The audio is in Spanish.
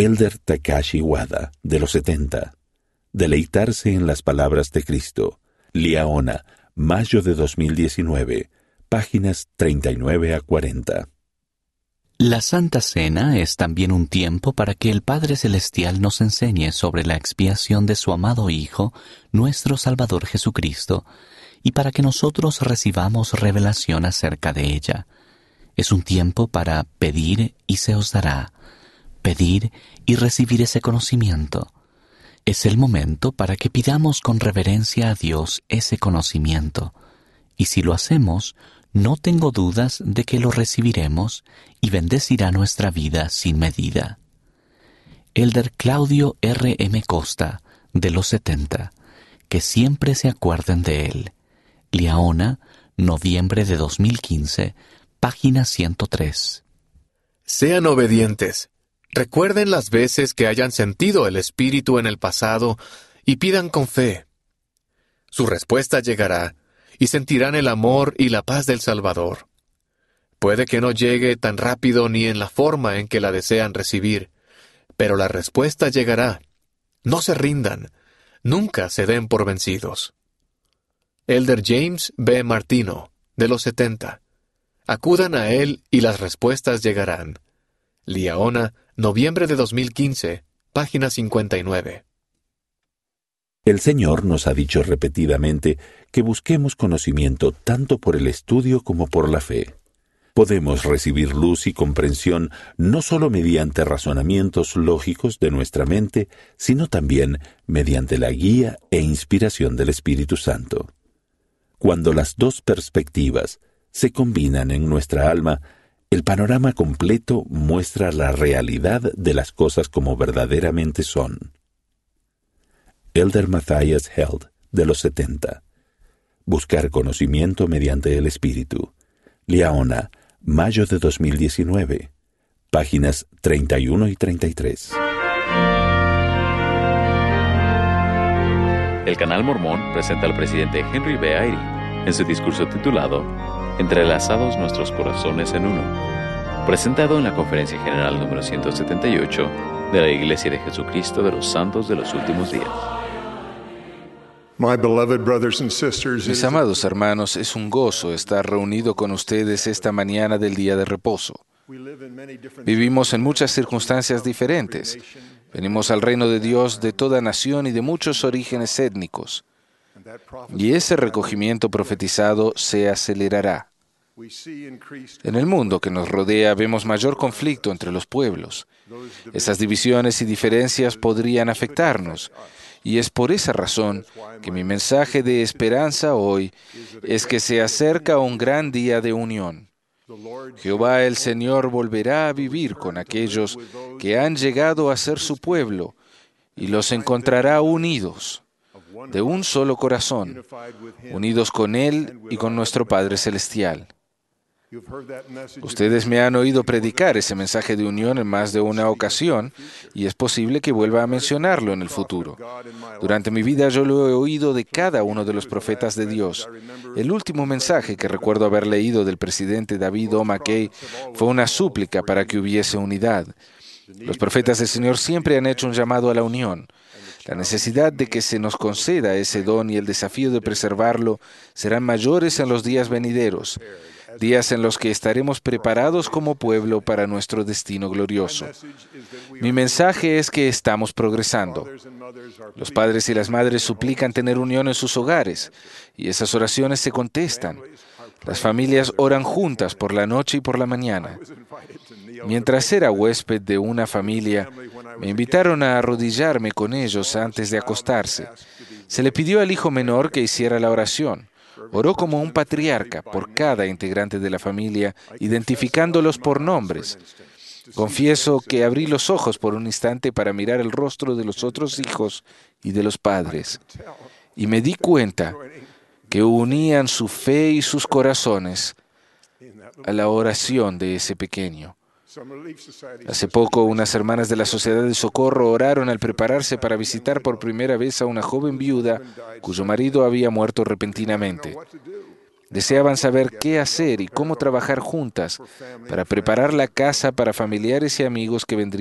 Elder Takashi Wada, de los 70. Deleitarse en las palabras de Cristo. Liaona, mayo de 2019, páginas 39 a 40. La Santa Cena es también un tiempo para que el Padre Celestial nos enseñe sobre la expiación de su amado Hijo, nuestro Salvador Jesucristo, y para que nosotros recibamos revelación acerca de ella. Es un tiempo para pedir y se os dará, pedir y recibir ese conocimiento. Es el momento para que pidamos con reverencia a Dios ese conocimiento, y si lo hacemos, no tengo dudas de que lo recibiremos y bendecirá nuestra vida sin medida. Elder Claudio R. M. Costa, de los 70, que siempre se acuerden de él. Liaona, noviembre de 2015, página 103. Sean obedientes. Recuerden las veces que hayan sentido el Espíritu en el pasado y pidan con fe. Su respuesta llegará y sentirán el amor y la paz del Salvador. Puede que no llegue tan rápido ni en la forma en que la desean recibir, pero la respuesta llegará. No se rindan, nunca se den por vencidos. Elder James B. Martino, de los 70. Acudan a él y las respuestas llegarán. Liaona, noviembre de 2015, página 59. El Señor nos ha dicho repetidamente que busquemos conocimiento tanto por el estudio como por la fe. Podemos recibir luz y comprensión no solo mediante razonamientos lógicos de nuestra mente, sino también mediante la guía e inspiración del Espíritu Santo. Cuando las dos perspectivas se combinan en nuestra alma, el panorama completo muestra la realidad de las cosas como verdaderamente son. Elder Matthias Held, de los 70. Buscar conocimiento mediante el Espíritu. Liaona, mayo de 2019. Páginas 31 y 33. El Canal Mormón presenta al presidente Henry B. Eyring en su discurso titulado Entrelazados nuestros corazones en uno, presentado en la Conferencia General número 178 de la Iglesia de Jesucristo de los Santos de los Últimos Días. Mis amados hermanos, es un gozo estar reunido con ustedes esta mañana del día de reposo. Vivimos en muchas circunstancias diferentes. Venimos al reino de Dios de toda nación y de muchos orígenes étnicos. Y ese recogimiento profetizado se acelerará. En el mundo que nos rodea vemos mayor conflicto entre los pueblos. Esas divisiones y diferencias podrían afectarnos. Y es por esa razón que mi mensaje de esperanza hoy es que se acerca un gran día de unión. Jehová el Señor volverá a vivir con aquellos que han llegado a ser su pueblo y los encontrará unidos, de un solo corazón, unidos con Él y con nuestro Padre Celestial. Ustedes me han oído predicar ese mensaje de unión en más de una ocasión y es posible que vuelva a mencionarlo en el futuro. Durante mi vida yo lo he oído de cada uno de los profetas de Dios. El último mensaje que recuerdo haber leído del presidente David O. McKay fue una súplica para que hubiese unidad. Los profetas del Señor siempre han hecho un llamado a la unión. La necesidad de que se nos conceda ese don y el desafío de preservarlo serán mayores en los días venideros. Días en los que estaremos preparados como pueblo para nuestro destino glorioso. Mi mensaje es que estamos progresando. Los padres y las madres suplican tener unión en sus hogares, y esas oraciones se contestan. Las familias oran juntas por la noche y por la mañana. Mientras era huésped de una familia, me invitaron a arrodillarme con ellos antes de acostarse. Se le pidió al hijo menor que hiciera la oración. Oró como un patriarca por cada integrante de la familia, identificándolos por nombres. Confieso que abrí los ojos por un instante para mirar el rostro de los otros hijos y de los padres, y me di cuenta que unían su fe y sus corazones a la oración de ese pequeño. Hace poco, unas hermanas de la Sociedad de Socorro oraron al prepararse para visitar por primera vez a una joven viuda cuyo marido había muerto repentinamente. Deseaban saber qué hacer y cómo trabajar juntas para preparar la casa para familiares y amigos que vendrían